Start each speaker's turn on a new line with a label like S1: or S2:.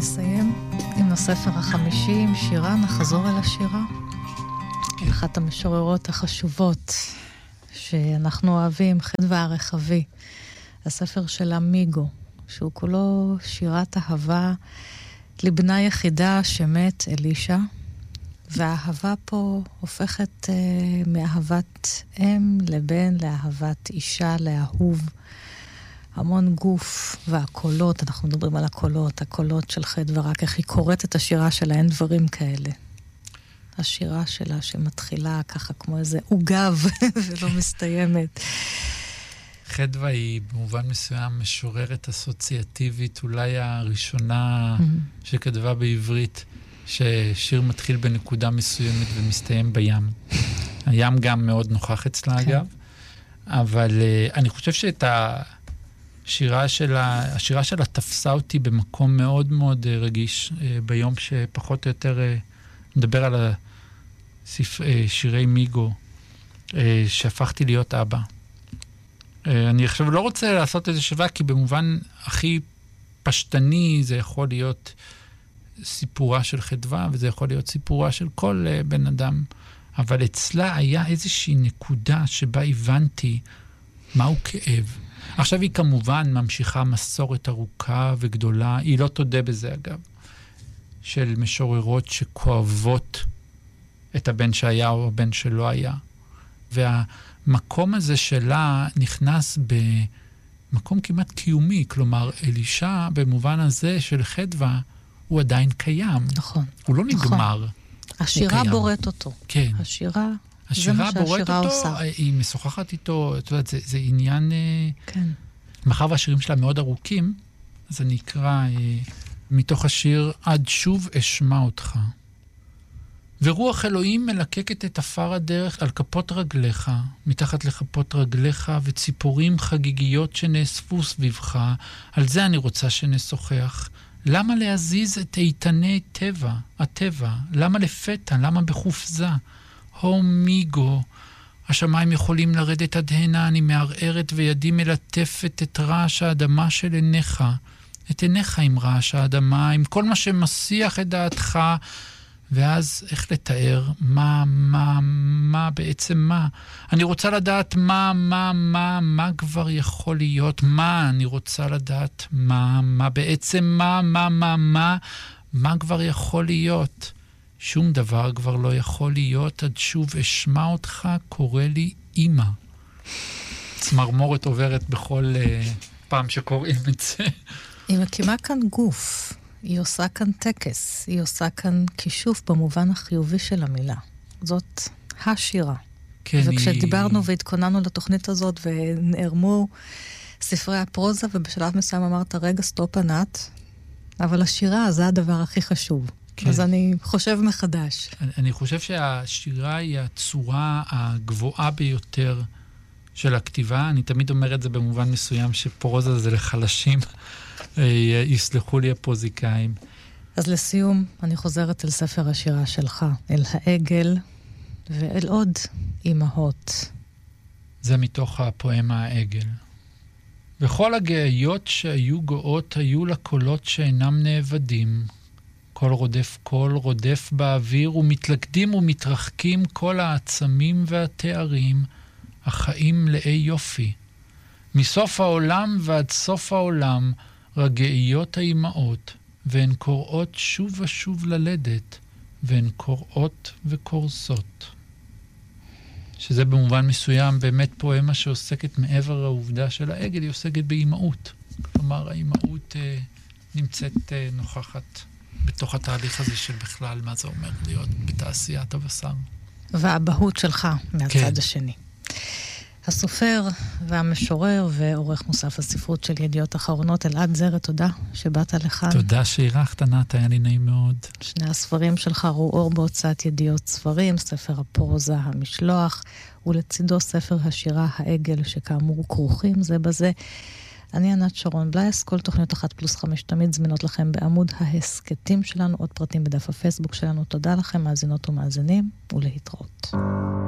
S1: נסיים עם הספר ה50, שירה, נחזור אל השירה. אחת המשוררות החשובות שאנחנו אוהבים, חדווה הרחבי. הספר של אמיגו, שהוא כולו שירת אהבה לבנה יחידה שמת אלישה, והאהבה פה הופכת מאהבת אם לבן, לאהבת אישה, לאהוב. המון גוף והקולות, אנחנו מדברים על הקולות של חדווה, רק איך היא קוראת את השירה שלה, אין דברים כאלה. השירה שלה שמתחילה ככה כמו איזה עוגב ולא מסתיימת.
S2: חדווה היא במובן מסוים משוררת אסוציאטיבית, אולי הראשונה שכתבה בעברית, ששיר מתחיל בנקודה מסוימת ומסתיים בים. הים גם מאוד נוכח אצלה אגב, אבל אני חושב שאת השירה שלה תפסה אותי במקום מאוד מאוד רגיש, ביום שפחות או יותר מדבר על שירי מיגו, שהפכתי להיות אבא. אני עכשיו לא רוצה לעשות איזה שווה, כי במובן הכי פשטני זה יכול להיות סיפורה של חדווה, וזה יכול להיות סיפורה של כל בן אדם. אבל אצלה היה איזושהי נקודה שבה הבנתי מהו כאב. עכשיו היא כמובן ממשיכה מסורת ארוכה וגדולה, היא לא תודה בזה אגב, של משוררות שכואבות את הבן שהיה או הבן שלא היה. והמקום הזה שלה נכנס במקום כמעט קיומי, כלומר אלישה במובן הזה של חדווה הוא עדיין קיים.
S1: נכון.
S2: הוא לא נגמר.
S1: השירה בוראת אותו.
S2: כן.
S1: השירה בוראת אותו, עושה.
S2: היא משוחחת איתו, את יודעת, זה עניין...
S1: כן.
S2: מאחר והשירים שלה מאוד ארוכים, אז אני אקרא מתוך השיר, עד שוב אשמע אותך. ורוח אלוהים מלקקת את אפר הדרך על כפות רגליך, מתחת לכפות רגליך, וציפורים חגיגיות שנאספו סביבך, על זה אני רוצה שנשוחח. למה להזיז את איתני הטבע? למה לפתע? למה בחופזה? הו מיגו, השמיים יכולים לרדת עד הנה, אני מערערת וידי מלטפת את רעש האדמה של עיניך, את עיניך עם רעש האדמה, עם כל מה שמסיח את דעתך, ואז איך לתאר? מה בעצם מה? אני רוצה לדעת מה כבר יכול להיות? אני רוצה לדעת מה בעצם מה כבר יכול להיות? שום דבר כבר לא יכול להיות, עד שוב אשמע אותך, קורא לי אמא. צמרמורת עוברת בכל פעם שקוראים את זה.
S1: היא מקימה כאן גוף. היא עושה כאן טקס, היא עושה כאן כישוף במובן החיובי של המילה. זאת השירה. כן, וכשדיברנו והתכוננו לתוכנית הזאת ונערמו ספרי הפרוזה, ובשלב מסוים אמרת, רגע, סטופ ענת, אבל השירה זה הדבר הכי חשוב. כן. אז אני חושב מחדש.
S2: אני חושב שהשירה היא הצורה הגבוהה ביותר של הכתיבה. אני תמיד אומר את זה במובן מסוים שפרוזה זה לחלשים. יסלחו לי הפוזיקאים.
S1: אז לסיום, אני חוזרת אל ספר השירה שלך, אל העגל ואל עוד אמהות.
S2: זה מתוך הפואמה העגל. וכל הגאיות שהיו גאות היו לקולות שאינם נאבדים. כל רודף קול רודף באוויר, ומתלכדים ומתרחקים כל העצמים והתארים, החיים לאי יופי. מסוף העולם ועד סוף העולם, רגעיות האימהות, והן קוראות שוב ושוב ללדת, והן קוראות וקורסות. שזה במובן מסוים באמת פואמה שעוסקת מעבר העובדה של העגל, היא עוסקת באימהות. כלומר, האימהות נמצאת נוכחת בתוך התהליך הזה של בכלל מה זה אומר להיות בתעשיית הבשר.
S1: והאבהות שלך מהצד השני. הסופר והמשורר ועורך מוסף הספרות של ידיעות אחרונות, אלעד זרת, תודה שבאת לכאן.
S2: תודה שאירחת, ענת, היה לי נעים מאוד.
S1: שני הספרים שלך ראו אור בהוצאת ידיעות ספרים, ספר הפרוזה המשלוח, ולצידו ספר השירה העגל, שכאמור כרוכים זה בזה. אני ענת שרון בלייס, כל תוכניות 1+5 תמיד זמינות לכם בעמוד ההסקטים שלנו, עוד פרטים בדף הפייסבוק שלנו. תודה לכם, מאזינות ומאזינים, ולהתראות.